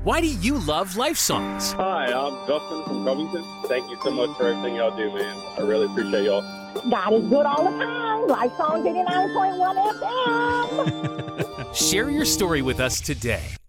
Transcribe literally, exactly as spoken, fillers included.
Why do you love Life Songs? Hi, I'm Justin from Covington. Thank you so much for everything y'all do, man. I really appreciate y'all. God is good all the time. Life Song eighty-nine point one F M. Share your story with us today.